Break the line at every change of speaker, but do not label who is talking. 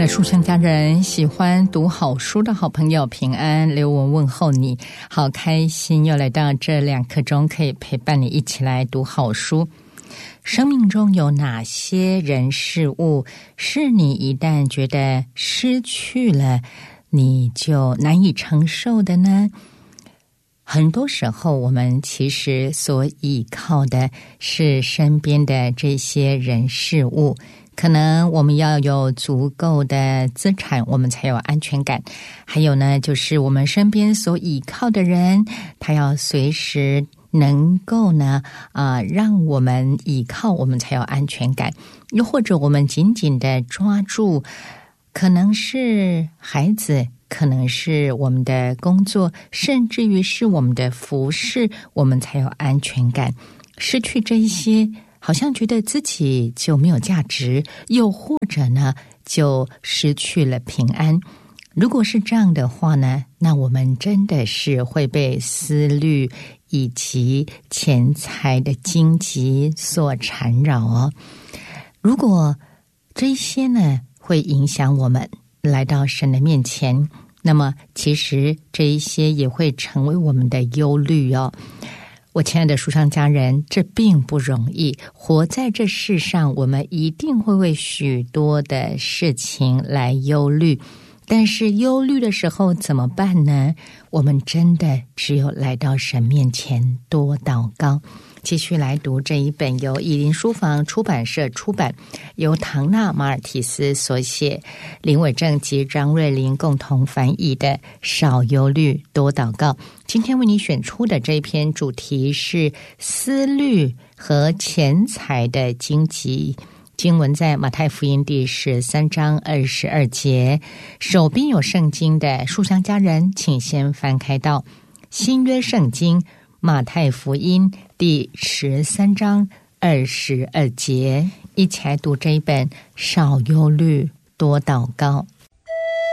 的书香家人，喜欢读好书的好朋友平安，刘文问候你，好开心又来到这2刻钟可以陪伴你一起来读好书。生命中有哪些人事物是你一旦觉得失去了你就难以承受的呢？很多时候我们其实所依靠的是身边的这些人事物，可能我们要有足够的资产我们才有安全感，还有呢就是我们身边所依靠的人，他要随时能够呢让我们依靠我们才有安全感，又或者我们紧紧的抓住，可能是孩子，可能是我们的工作，甚至于是我们的服饰，我们才有安全感。失去这一些，好像觉得自己就没有价值，又或者呢就失去了平安。如果是这样的话呢，那我们真的是会被思虑以及钱财的荆棘所缠绕哦。如果这些呢会影响我们来到神的面前，那么其实这一些也会成为我们的忧虑哦。我亲爱的书香家人，这并不容易，活在这世上，我们一定会为许多的事情来忧虑，但是忧虑的时候怎么办呢？我们真的只有来到神面前多祷告。继续来读这一本由以林书房出版社出版，由唐纳马尔提斯所写，林伟正及张瑞玲共同翻译的《少忧虑多祷告》。今天为你选出的这一篇主题是思虑和钱财的荆棘。经文在马太福音第13章22节。手边有圣经的书香家人，请先翻开到新约圣经马太福音第13章22节，一起来读这一本少忧虑多祷告。